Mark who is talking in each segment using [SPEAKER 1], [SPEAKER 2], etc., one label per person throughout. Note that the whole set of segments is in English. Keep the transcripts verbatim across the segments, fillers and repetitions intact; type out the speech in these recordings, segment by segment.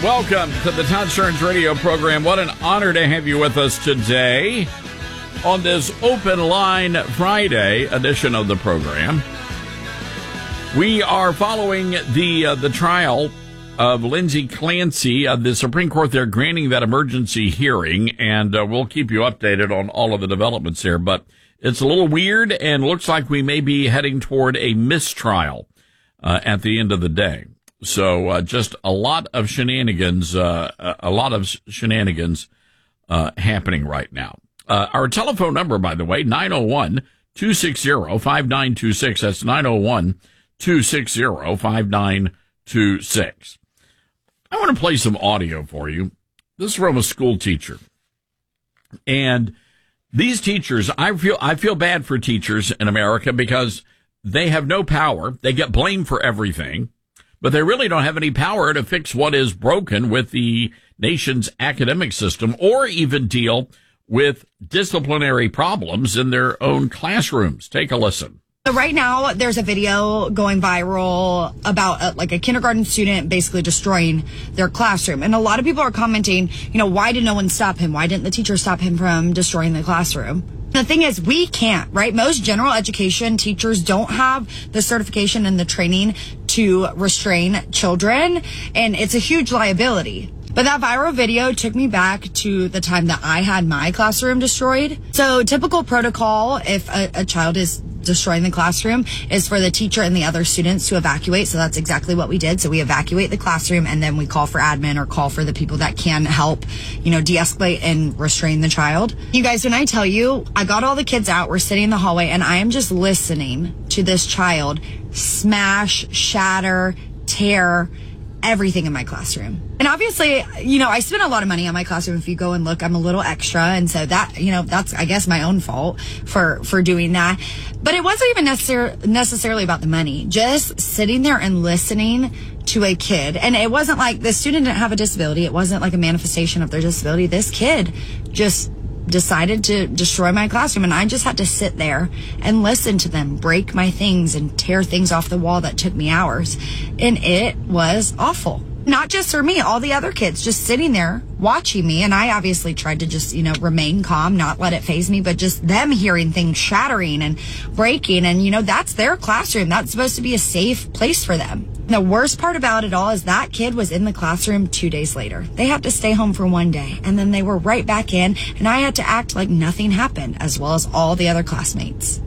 [SPEAKER 1] Welcome to the Todd Starnes radio program. What an honor to have you with us today on this Open Line Friday edition of the program. We are following the uh, the trial of Lindsay Clancy. Uh, the Supreme Court, they're granting that emergency hearing, and uh, we'll keep you updated on all of the developments here. But it's a little weird and looks like we may be heading toward a mistrial uh, at the end of the day. So uh, just a lot of shenanigans, uh, a lot of shenanigans uh, happening right now. Uh, our telephone number, by the way, nine oh one, two six zero, five nine two six. That's nine oh one, two six zero, five nine two six. I want to play some audio for you. This is from a school teacher. And these teachers, I feel I feel bad for teachers in America because they have no power. They get blamed for everything. But they really don't have any power to fix what is broken with the nation's academic system or even deal with disciplinary problems in their own classrooms. Take a listen.
[SPEAKER 2] So right now, there's a video going viral about uh, like a kindergarten student basically destroying their classroom. And a lot of people are commenting, you know, why did no one stop him? Why didn't the teacher stop him from destroying the classroom? The thing is, we can't, right? Most general education teachers don't have the certification and the training to restrain children, and it's a huge liability. But that viral video took me back to the time that I had my classroom destroyed. So typical protocol, if a, a child is destroying the classroom, is for the teacher and the other students to evacuate. So that's exactly what we did. So we evacuate the classroom, and then we call for admin or call for the people that can help, you know, de-escalate and restrain the child. You guys, when I tell you, I got all the kids out, we're sitting in the hallway, and I am just listening to this child smash, shatter, tear everything in my classroom. And obviously, you know, I spent a lot of money on my classroom. If you go and look, I'm a little extra. And so that, you know, that's, I guess, my own fault for, for doing that. But it wasn't even necessar- necessarily about the money. Just sitting there and listening to a kid. And it wasn't like the student didn't have a disability. It wasn't like a manifestation of their disability. This kid just decided to destroy my classroom, and I just had to sit there and listen to them break my things and tear things off the wall that took me hours. And it was awful. Not just for me, all the other kids just sitting there watching me. And I obviously tried to just, you know, remain calm, not let it faze me, but just them hearing things shattering and breaking. And, you know, that's their classroom. That's supposed to be a safe place for them. The worst part about it all is that kid was in the classroom two days later. They had to stay home for one day, and then they were right back in, and I had to act like nothing happened, as well as all the other classmates.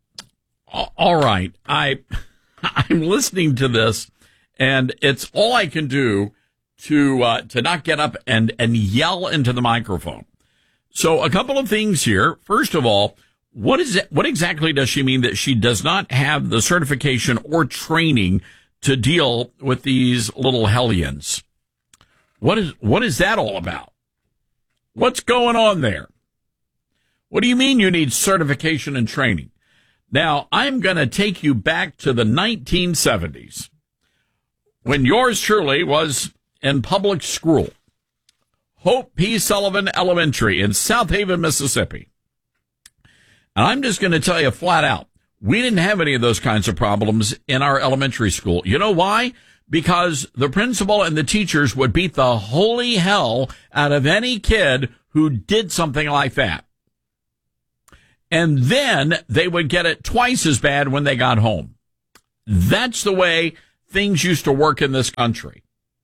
[SPEAKER 1] All right. I, I'm listening to this, and it's all I can do to uh, to not get up and, and yell into the microphone. So a couple of things here. First of all, what is it, what exactly does she mean that she does not have the certification or training to deal with these little hellions? What is what is that all about? What's going on there? What do you mean you need certification and training? Now, I'm going to take you back to the nineteen seventies, when yours truly was in public school, Hope P. Sullivan Elementary in South Haven, Mississippi. And I'm just going to tell you flat out, we didn't have any of those kinds of problems in our elementary school. You know why? Because the principal and the teachers would beat the holy hell out of any kid who did something like that. And then they would get it twice as bad when they got home. That's the way things used to work in this country.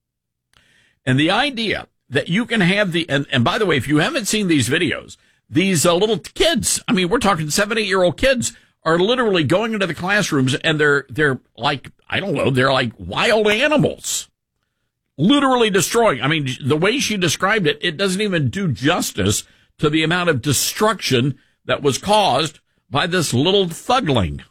[SPEAKER 1] And the idea that you can have the, and, and by the way, if you haven't seen these videos, these uh, little kids, I mean, we're talking seven, eight year old kids, are literally going into the classrooms, and they're, they're like, I don't know, they're like wild animals. Literally destroying. I mean, the way she described it, it doesn't even do justice to the amount of destruction that was caused by this little thugling.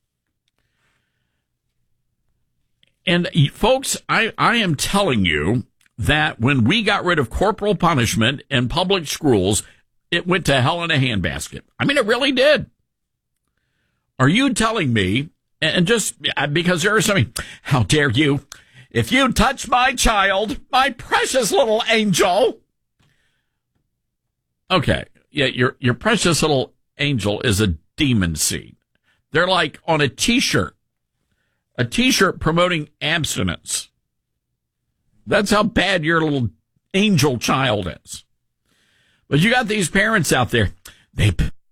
[SPEAKER 1] And folks, I, I am telling you that when we got rid of corporal punishment in public schools, it went to hell in a handbasket. I mean, it really did. Are you telling me, and just because there are some, how dare you, if you touch my child, my precious little angel. Okay, yeah, your your precious little angel is a demon seed. They're like on a T-shirt, a T-shirt promoting abstinence. That's how bad your little angel child is. But you got these parents out there. They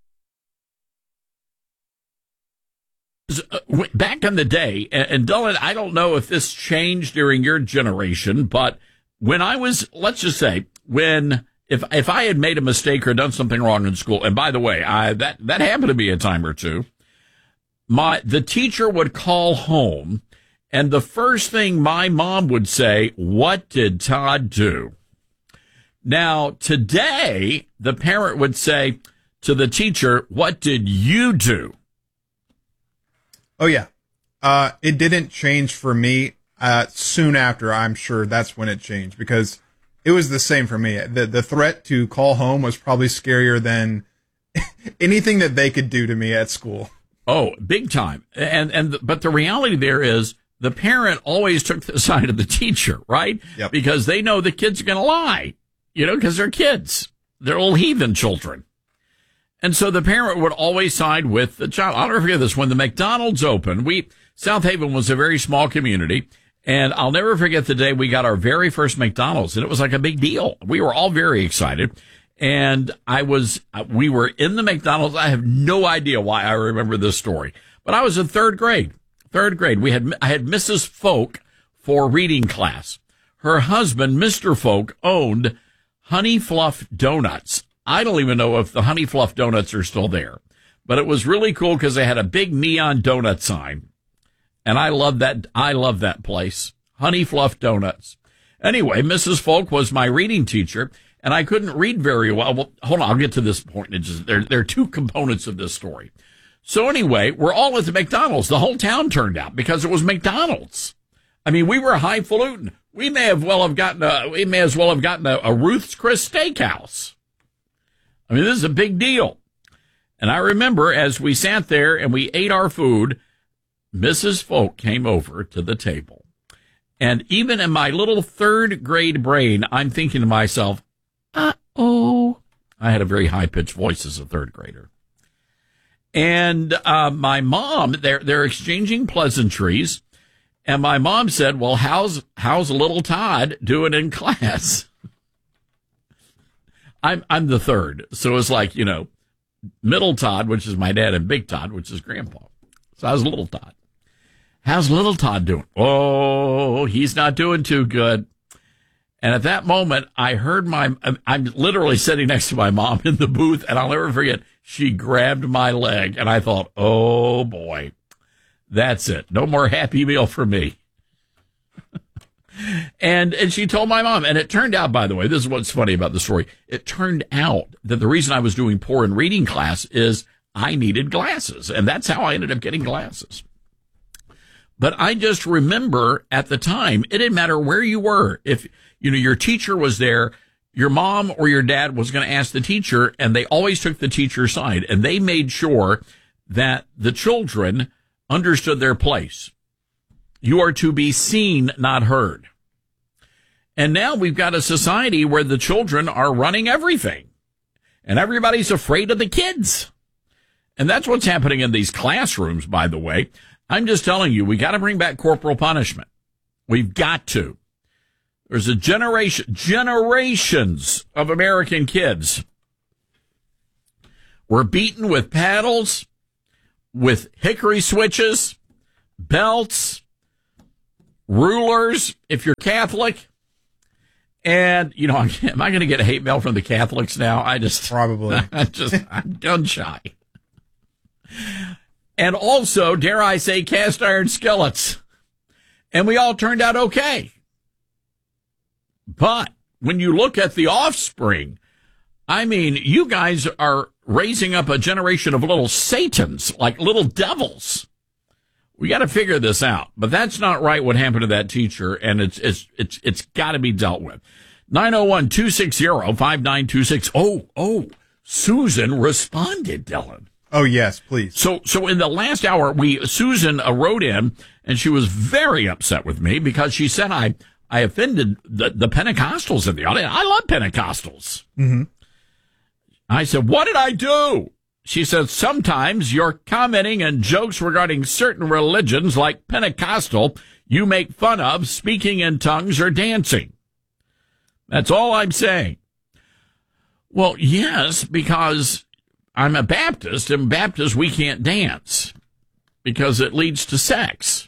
[SPEAKER 1] back in the day, and Dylan, I don't know if this changed during your generation, but when I was, let's just say, when if if I had made a mistake or done something wrong in school, and by the way, I that that happened to me a time or two, my the teacher would call home, and the first thing my mom would say, "What did Todd do?" Now, today, the parent would say to the teacher, "What did you do?"
[SPEAKER 3] Oh, yeah. Uh, it didn't change for me. Uh, soon after, I'm sure that's when it changed, because it was the same for me. The, the threat to call home was probably scarier than anything that they could do to me at school.
[SPEAKER 1] Oh, big time. And, and, but the reality there is the parent always took the side of the teacher, right?
[SPEAKER 3] Yep.
[SPEAKER 1] Because they know the kids are going to lie, you know, because they're kids. They're little heathen children. And so the parent would always side with the child. I'll never forget this. When the McDonald's opened, we, South Haven was a very small community. And I'll never forget the day we got our very first McDonald's. And it was like a big deal. We were all very excited. And I was, we were in the McDonald's. I have no idea why I remember this story, but I was in third grade, third grade. We had, I had Missus Folk for reading class. Her husband, Mister Folk, owned Honey Fluff Donuts. I don't even know if the Honey Fluff Donuts are still there, but it was really cool because they had a big neon donut sign. And I love that. I love that place. Honey Fluff Donuts. Anyway, Missus Folk was my reading teacher, and I couldn't read very well. Well, hold on. I'll get to this point. It's just, there, there are two components of this story. So anyway, we're all at the McDonald's. The whole town turned out because it was McDonald's. I mean, we were highfalutin. We may have well have gotten a, we may as well have gotten a, a Ruth's Chris Steakhouse. I mean, this is a big deal. And I remember as we sat there and we ate our food, Missus Folk came over to the table. And even in my little third grade brain, I'm thinking to myself, uh-oh. I had a very high-pitched voice as a third grader. And uh, my mom, they're, they're exchanging pleasantries. And my mom said, well, how's, how's little Todd doing in class? I'm, I'm the third. So it's like, you know, middle Todd, which is my dad, and big Todd, which is grandpa. So how's little Todd? How's little Todd doing? Oh, he's not doing too good. And at that moment, I heard my, I'm literally sitting next to my mom in the booth, and I'll never forget, she grabbed my leg, and I thought, oh boy, that's it. No more Happy Meal for me. And and she told my mom, and it turned out, by the way, this is what's funny about the story. It turned out that the reason I was doing poor in reading class is I needed glasses, and that's how I ended up getting glasses. But I just remember at the time, it didn't matter where you were. If, you know, your teacher was there, your mom or your dad was going to ask the teacher, and they always took the teacher's side, and they made sure that the children understood their place. You are to be seen, not heard. And now we've got a society where the children are running everything, and everybody's afraid of the kids. And that's what's happening in these classrooms, by the way. I'm just telling you, we got to bring back corporal punishment. We've got to. There's a generation, generations of American kids were beaten with paddles, with hickory switches, belts, rulers, if you're Catholic. And, you know, am I going to get a hate mail from the Catholics now? I just,
[SPEAKER 3] Probably.
[SPEAKER 1] I just, I'm gun shy. And also, dare I say, cast iron skillets. And we all turned out okay. But when you look at the offspring, I mean, you guys are raising up a generation of little Satans, like little devils. We got to figure this out, but that's not right. What happened to that teacher, and it's it's it's it's got to be dealt with. nine oh one, two six zero, five nine two six. Oh, oh, Susan responded, Dylan.
[SPEAKER 3] Oh yes, please.
[SPEAKER 1] So so in the last hour, we Susan uh, wrote in, and she was very upset with me because she said I I offended the, the Pentecostals in the audience. I love Pentecostals.
[SPEAKER 3] Mm-hmm.
[SPEAKER 1] I said, what did I do? She says, sometimes you're commenting and jokes regarding certain religions like Pentecostal you make fun of, speaking in tongues or dancing. That's all I'm saying. Well, yes, because I'm a Baptist, and Baptists, we can't dance because it leads to sex.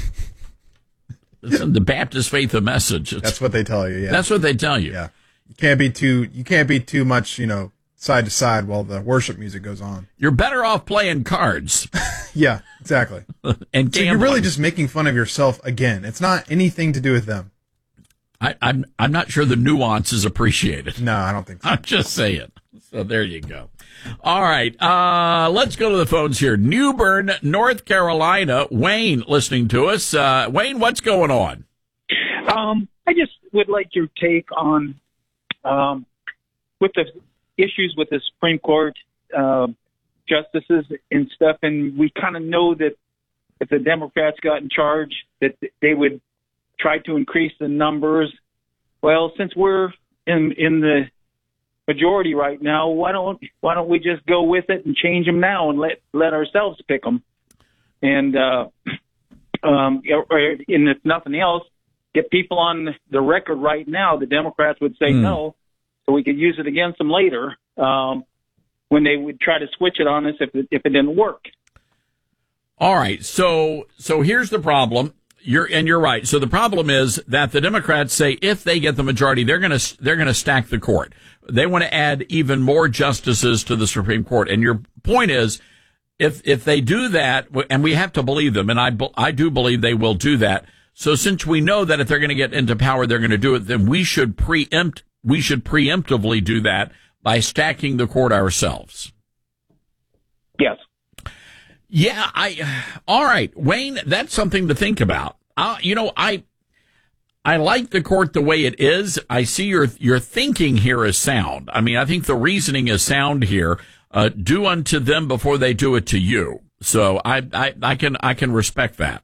[SPEAKER 1] It's in the Baptist faith of message. It's,
[SPEAKER 3] That's what they tell you. Yeah.
[SPEAKER 1] That's what they tell you.
[SPEAKER 3] Yeah. You can't be too, you can't be too much, you know, side to side while the worship music goes on.
[SPEAKER 1] You're better off playing cards.
[SPEAKER 3] Yeah, exactly.
[SPEAKER 1] And
[SPEAKER 3] so you're really just making fun of yourself again. It's not anything to do with them.
[SPEAKER 1] I, I'm I'm not sure the nuance is appreciated.
[SPEAKER 3] No, I don't think so.
[SPEAKER 1] I'm just saying. So there you go. All right. Uh, let's go to the phones here. New Bern, North Carolina. Wayne listening to us. Uh, Wayne, what's going on?
[SPEAKER 4] Um, I just would like your take on um, with the issues with the Supreme Court uh, justices and stuff. And we kind of know that if the Democrats got in charge, that they would try to increase the numbers. Well, since we're in in the majority right now, why don't why don't we just go with it and change them now and let let ourselves pick them? And uh, um, or, and if nothing else, get people on the record right now. The Democrats would say mm. no, so we could use it against them later um, when they would try to switch it on us if it, if it didn't work.
[SPEAKER 1] All right, so so here's the problem. You're and you're right. So the problem is that the Democrats say if they get the majority, they're going to they're going to stack the court. They want to add even more justices to the Supreme Court. And your point is, if if they do that, and we have to believe them, and I I do believe they will do that. So since we know that if they're going to get into power, they're going to do it, then we should preempt we should preemptively do that by stacking the court ourselves.
[SPEAKER 4] Yes.
[SPEAKER 1] Yeah, I, all right, Wayne, that's something to think about. Uh, you know, I, I like the court the way it is. I see your, your thinking here is sound. I mean, I think the reasoning is sound here. Uh, do unto them before they do it to you. So I, I, I can, I can respect that.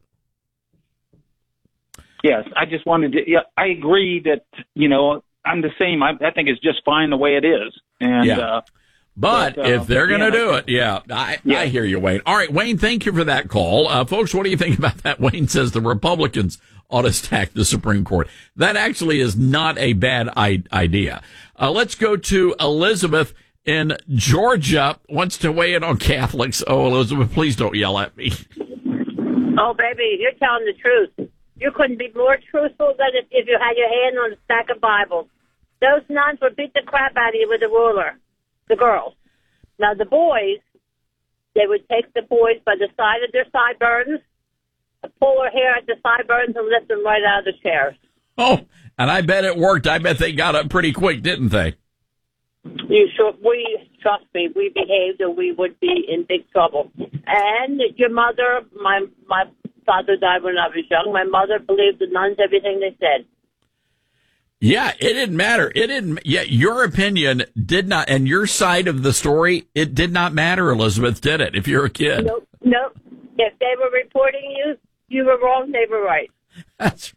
[SPEAKER 4] Yes, I just wanted to, yeah, I agree that, you know, I'm the same. I, I think it's just fine the way it is. And,
[SPEAKER 1] yeah.
[SPEAKER 4] uh,
[SPEAKER 1] But, but uh, if they're going to yeah, do it, yeah I, yeah, I hear you, Wayne. All right, Wayne, thank you for that call. Uh, folks, what do you think about that? Wayne says the Republicans ought to stack the Supreme Court. That actually is not a bad I- idea. Uh, let's go to Elizabeth in Georgia, wants to weigh in on Catholics. Oh, Elizabeth, please don't yell at me.
[SPEAKER 5] Oh, baby, you're telling the truth. You couldn't be more truthful than if, if you had your hand on a stack of Bibles. Those nuns would beat the crap out of you with a ruler. The girls. Now, the boys, they would take the boys by the side of their sideburns, pull their hair at the sideburns, and lift them right out of the chairs.
[SPEAKER 1] Oh, and I bet it worked. I bet they got up pretty quick, didn't they?
[SPEAKER 5] You sure? We, trust me, we behaved or we would be in big trouble. And your mother, my my father died when I was young. My mother believed the nuns, everything they said.
[SPEAKER 1] Yeah, it didn't matter. It didn't. Yeah, your opinion did not, and your side of the story, it did not matter, Elizabeth, did it? If you're a kid,
[SPEAKER 5] nope, nope. If they were reporting you, you were wrong. They were right.
[SPEAKER 1] That's.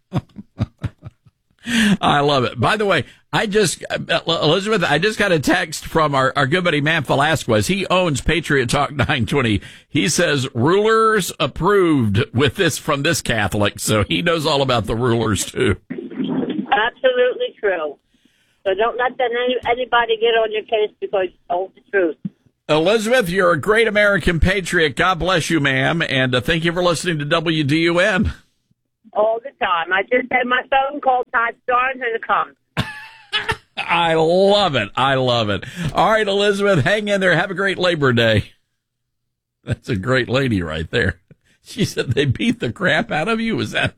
[SPEAKER 1] I love it. By the way, I just Elizabeth, I just got a text from our, our good buddy Matt Velasquez. He owns Patriot Talk nine twenty. He says rulers approved with this from this Catholic, so he knows all about the rulers too.
[SPEAKER 5] Absolutely true. So don't let that any, anybody get on your case because you told the truth.
[SPEAKER 1] Elizabeth, you're a great American patriot. God bless you, ma'am, and uh, thank you for listening to W D U M.
[SPEAKER 5] All the time. I just had my phone call Todd Starnes and it comes.
[SPEAKER 1] I love it. I love it. All right, Elizabeth, hang in there. Have a great Labor Day. That's a great lady right there. She said they beat the crap out of you. Is that...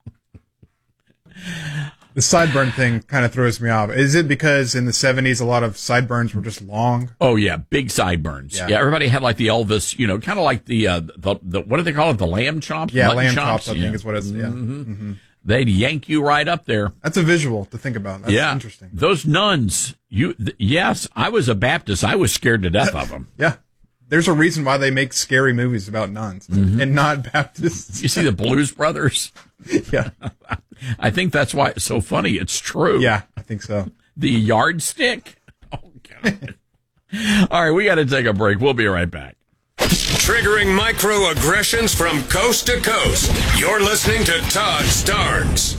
[SPEAKER 3] The sideburn thing kind of throws me off. Is it because in the seventies a lot of sideburns were just long?
[SPEAKER 1] Oh yeah, big sideburns. Yeah, yeah everybody had like the Elvis, you know, kind of like the, uh, the the what do they call it? The lamb chops?
[SPEAKER 3] Yeah, lamb
[SPEAKER 1] chops,
[SPEAKER 3] chops. I
[SPEAKER 1] yeah.
[SPEAKER 3] think is what it's. Yeah,
[SPEAKER 1] mm-hmm. Mm-hmm. They'd yank you right up there.
[SPEAKER 3] That's a visual to think about. That's
[SPEAKER 1] yeah,
[SPEAKER 3] interesting.
[SPEAKER 1] Those nuns. You th- yes, I was a Baptist. I was scared to death of them.
[SPEAKER 3] Yeah. There's a reason why they make scary movies about nuns mm-hmm. and not Baptists.
[SPEAKER 1] You see the Blues Brothers?
[SPEAKER 3] Yeah.
[SPEAKER 1] I think that's why it's so funny. It's true.
[SPEAKER 3] Yeah, I think so.
[SPEAKER 1] The yardstick? Oh, God. All right, we got to take a break. We'll be right back.
[SPEAKER 6] Triggering microaggressions from coast to coast. You're listening to Todd Starnes.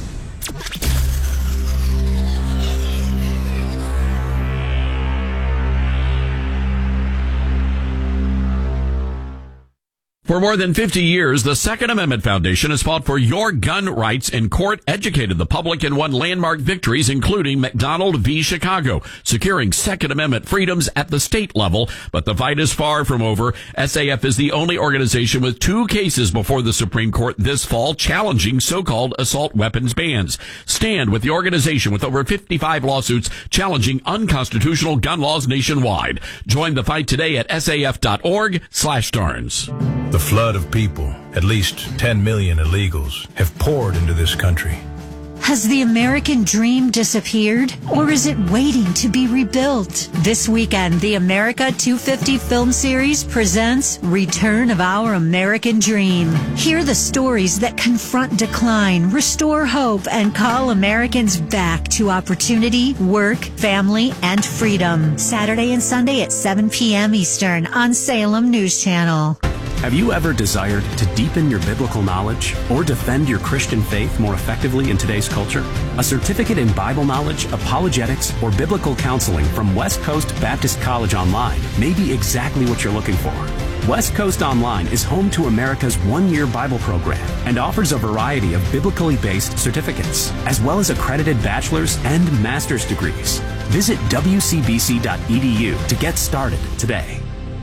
[SPEAKER 1] For more than fifty years, the Second Amendment Foundation has fought for your gun rights in court, educated the public, and won landmark victories, including McDonald v. Chicago, securing Second Amendment freedoms at the state level. But the fight is far from over. S A F is the only organization with two cases before the Supreme Court this fall challenging so-called assault weapons bans. Stand with the organization with over fifty-five lawsuits challenging unconstitutional gun laws nationwide. Join the fight today at S A F dot org slash Starnes.
[SPEAKER 7] The flood of people, at least ten million illegals, have poured into this country.
[SPEAKER 8] Has the American dream disappeared, or is it waiting to be rebuilt? This weekend, the America two fifty film series presents Return of Our American Dream. Hear the stories that confront decline, restore hope, and call Americans back to opportunity, work, family, and freedom. Saturday and Sunday at seven p.m. Eastern on Salem News Channel.
[SPEAKER 9] Have you ever desired to deepen your biblical knowledge or defend your Christian faith more effectively in today's culture? A certificate in Bible knowledge, apologetics, or biblical counseling from West Coast Baptist College Online may be exactly what you're looking for. West Coast Online is home to America's one-year Bible program and offers a variety of biblically based certificates, as well as accredited bachelor's and master's degrees. Visit w c b c dot e d u to get started today.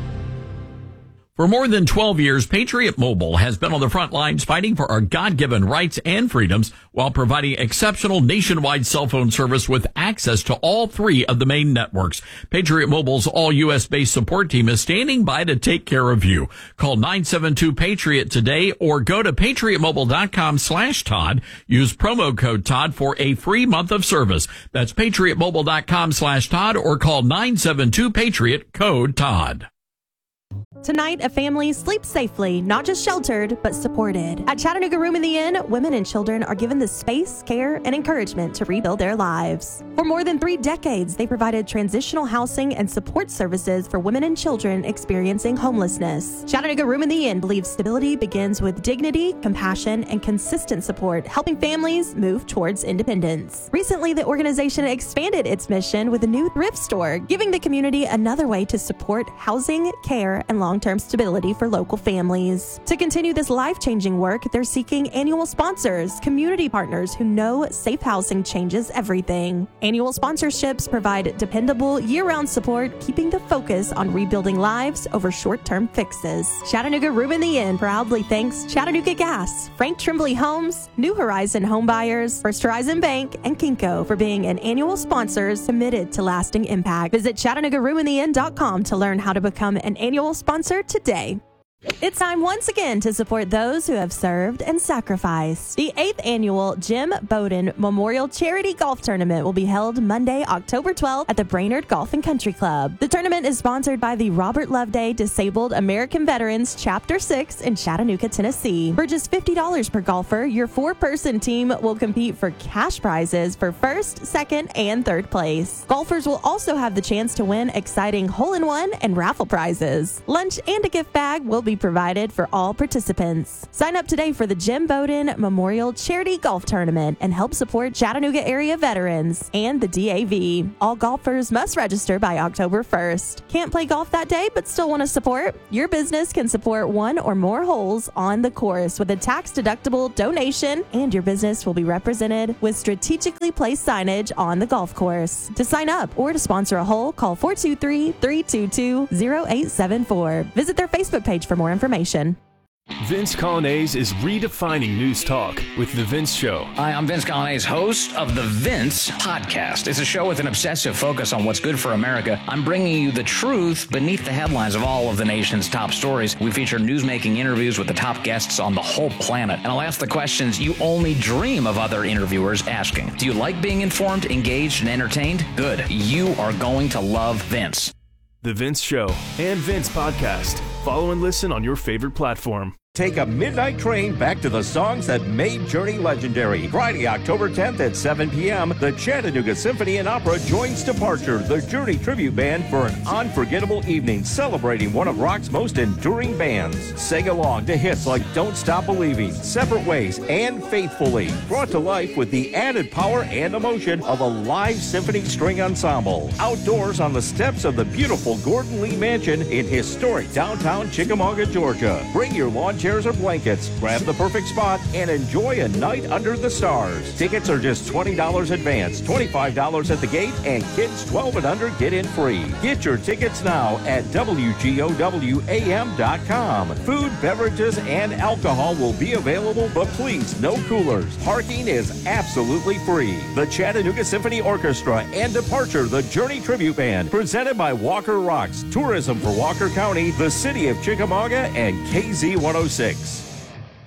[SPEAKER 1] For more than twelve years, Patriot Mobile has been on the front lines fighting for our God-given rights and freedoms while providing exceptional nationwide cell phone service with access to all three of the main networks. Patriot Mobile's all-U S-based support team is standing by to take care of you. Call nine seven two PATRIOT today or go to patriot mobile dot com slash Todd. Use promo code Todd for a free month of service. That's patriot mobile dot com slash Todd or call nine seven two PATRIOT, code Todd.
[SPEAKER 10] Tonight, a family sleeps safely, not just sheltered, but supported. At Chattanooga Room in the Inn, women and children are given the space, care, and encouragement to rebuild their lives. For more than three decades, they provided transitional housing and support services for women and children experiencing homelessness. Chattanooga Room in the Inn believes stability begins with dignity, compassion, and consistent support, helping families move towards independence. Recently, the organization expanded its mission with a new thrift store, giving the community another way to support housing, care, and long-term stability for local families. To continue this life-changing work, they're seeking annual sponsors, community partners who know safe housing changes everything. Annual sponsorships provide dependable year-round support, keeping the focus on rebuilding lives over short-term fixes. Chattanooga Room in the Inn proudly thanks Chattanooga Gas, Frank Trimbley Homes, New Horizon Home Buyers, First Horizon Bank, and Kinko for being an annual sponsors committed to lasting impact. Visit chattanooga room in the inn dot com to learn how to become an annual sponsor today. It's time once again to support those who have served and sacrificed. The eighth annual Jim Bowden Memorial Charity Golf Tournament will be held Monday, October twelfth at the Brainerd Golf and Country Club. The tournament is sponsored by the Robert Loveday Disabled American Veterans Chapter six in Chattanooga, Tennessee. For just fifty dollars per golfer, your four-person team will compete for cash prizes for first, second, and third place. Golfers will also have the chance to win exciting hole-in-one and raffle prizes. Lunch and a gift bag will be provided for all participants. Sign up today for the Jim Bowden Memorial Charity Golf Tournament and help support Chattanooga area veterans and the D A V. All golfers must register by October first. Can't play golf that day but still want to support? Your business can support one or more holes on the course with a tax-deductible donation, and your business will be represented with strategically placed signage on the golf course. To sign up or to sponsor a hole, call four two three, three two two, zero eight seven four. Visit their Facebook page for more information.
[SPEAKER 11] Vince Colonnese is redefining news talk with The Vince Show.
[SPEAKER 12] Hi, I'm Vince Colonnese, host of The Vince Podcast. It's a show with an obsessive focus on what's good for America. I'm bringing you the truth beneath the headlines of all of the nation's top stories. We feature news-making interviews with the top guests on the whole planet. And I'll ask the questions you only dream of other interviewers asking. Do you like being informed, engaged, and entertained? Good. You are going to love Vince.
[SPEAKER 11] The Vince Show and Vince Podcast. Follow and listen on your favorite platform.
[SPEAKER 13] Take a midnight train back to the songs that made Journey legendary. Friday, October tenth at seven p.m., the Chattanooga Symphony and Opera joins Departure, the Journey tribute band, for an unforgettable evening celebrating one of rock's most enduring bands. Sing along to hits like Don't Stop Believing, Separate Ways, and Faithfully, brought to life with the added power and emotion of a live symphony string ensemble. Outdoors on the steps of the beautiful Gordon Lee Mansion in historic downtown Chickamauga, Georgia. Bring your lawn chairs or blankets, grab the perfect spot, and enjoy a night under the stars. Tickets are just twenty dollars advance, twenty-five dollars at the gate, and kids twelve and under get in free. Get your tickets now at W G O W A M dot com. Food, beverages, and alcohol will be available, but please, no coolers. Parking is absolutely free. The Chattanooga Symphony Orchestra and Departure, the Journey Tribute Band, presented by Walker Rocks, Tourism for Walker County, the City of Chickamauga, and K Z one oh six.